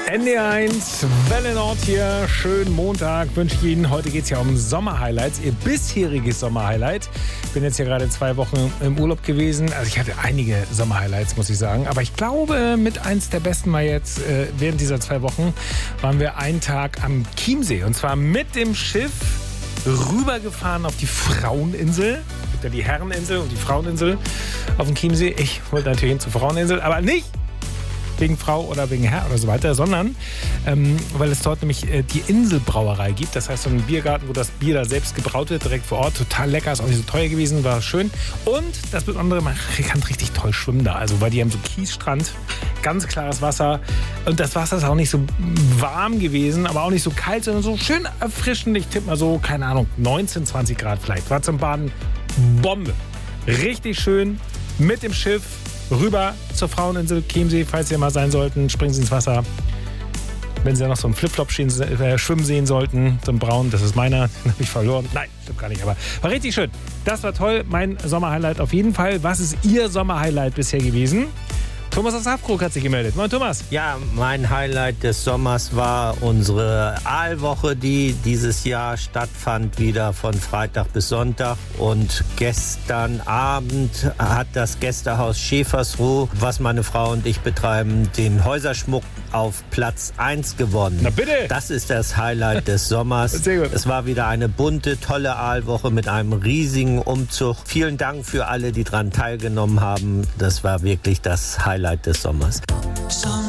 NDR1, Welle Nord hier. Schönen Montag wünsche ich Ihnen. Heute geht es ja um Sommerhighlights, Ihr bisheriges Sommerhighlight. Ich bin jetzt hier gerade 2 Wochen im Urlaub gewesen. Also ich hatte einige Sommerhighlights, muss ich sagen. Aber ich glaube, mit eins der besten war jetzt, während dieser 2 Wochen, waren wir einen Tag am Chiemsee. Und zwar mit dem Schiff rübergefahren auf die Fraueninsel. Es gibt ja die Herreninsel und die Fraueninsel auf dem Chiemsee. Ich wollte natürlich hin zur Fraueninsel, aber nicht wegen Frau oder wegen Herr oder so weiter, sondern weil es dort nämlich die Inselbrauerei gibt. Das heißt, so ein Biergarten, wo das Bier da selbst gebraut wird, direkt vor Ort. Total lecker, ist auch nicht so teuer gewesen, war schön. Und das Besondere, man kann richtig toll schwimmen da. Also, weil die haben so Kiesstrand, ganz klares Wasser. Und das Wasser ist auch nicht so warm gewesen, aber auch nicht so kalt, sondern so schön erfrischend. Ich tippe mal so, keine Ahnung, 19, 20 Grad vielleicht. War zum Baden Bombe. Richtig schön mit dem Schiff rüber zur Fraueninsel Chiemsee, falls Sie mal sein sollten, springen Sie ins Wasser. Wenn Sie ja noch so einen Flipflop schwimmen sehen sollten, so einen braunen, das ist meiner, den habe ich verloren. Nein, stimmt gar nicht, aber war richtig schön. Das war toll, mein Sommerhighlight auf jeden Fall. Was ist Ihr Sommerhighlight bisher gewesen? Thomas aus Hafkrug hat sich gemeldet. Moin Thomas. Ja, mein Highlight des Sommers war unsere Aalwoche, die dieses Jahr stattfand, wieder von Freitag bis Sonntag. Und gestern Abend hat das Gästehaus Schäfersruh, was meine Frau und ich betreiben, den Häuserschmuck auf Platz 1 gewonnen. Na bitte! Das ist das Highlight des Sommers. Sehr gut. Es war wieder eine bunte, tolle Aalwoche mit einem riesigen Umzug. Vielen Dank für alle, die daran teilgenommen haben. Das war wirklich das Highlight des Sommers.